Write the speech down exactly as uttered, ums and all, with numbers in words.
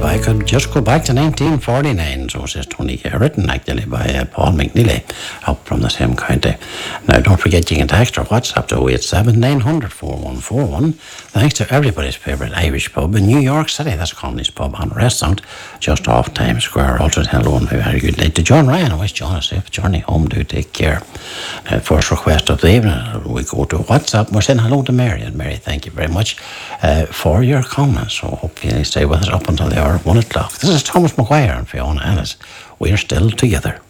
I could just go back to nineteen forty-nine, so says Tony, uh, written actually by uh, Paul McNeely, up from the same county. Now, don't forget you can text or WhatsApp to oh eight seven, nine hundred, four one four one. Thanks to everybody's favourite Irish pub in New York City. That's Conley's Pub and Restaurant, just off Times Square. Also, hello and very good night to John Ryan. I wish John a safe journey home. Do take care. Uh, first request of the evening, we go to WhatsApp. We're saying hello to Mary. And Mary, thank you very much uh, for your comments. So hope you stay with us up until the hour of one o'clock. This is Thomas Maguire and Fiona Ellis. We're still together.